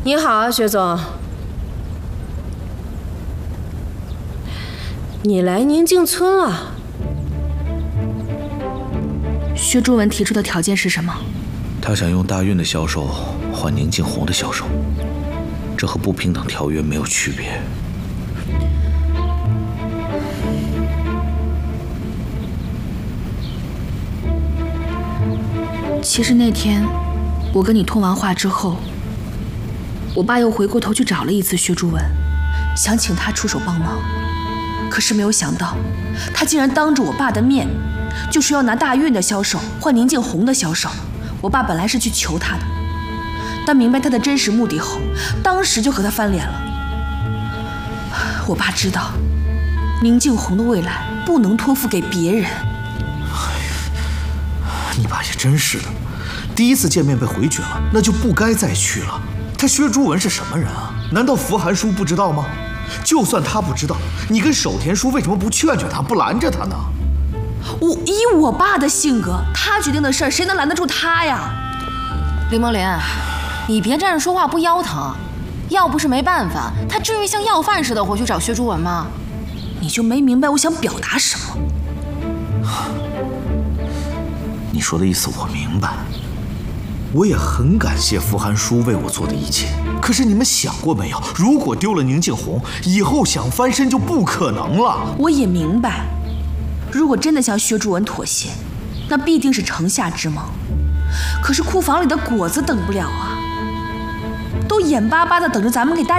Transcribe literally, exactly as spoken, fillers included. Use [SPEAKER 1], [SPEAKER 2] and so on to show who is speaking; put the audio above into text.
[SPEAKER 1] 你好，薛总。你来宁静村了？
[SPEAKER 2] 薛朱文提出的条件是什么？
[SPEAKER 3] 他想用大运的销售换宁静红的销售，这和不平等条约没有区别。
[SPEAKER 2] 其实那天我跟你通完话之后，我爸又回过头去找了一次薛朱文，想请他出手帮忙。可是没有想到，他竟然当着我爸的面，就说要拿大运的销售换宁静红的销售。我爸本来是去求他的，但明白他的真实目的后，当时就和他翻脸了。我爸知道，宁静红的未来不能托付给别人。
[SPEAKER 4] 哎呀，你爸也真是的，第一次见面被回绝了，那就不该再去了。他薛朱文是什么人啊？难道符寒叔不知道吗？就算他不知道，你跟守田叔为什么不劝劝他，不拦着他呢？
[SPEAKER 2] 我以我爸的性格，他决定的事儿，谁能拦得住他呀？
[SPEAKER 5] 林梦莲，你别站着说话不腰疼。要不是没办法，他至于像要饭似的回去找薛朱文吗？
[SPEAKER 2] 你就没明白我想表达什么？
[SPEAKER 4] 你说的意思我明白，我也很感谢符寒叔为我做的一切。可是你们想过没有，如果丢了宁静红，以后想翻身就不可能了。
[SPEAKER 2] 我也明白，如果真的向薛朱文妥协，那必定是城下之盟。可是库房里的果子等不了啊，都眼巴巴的等着咱们给大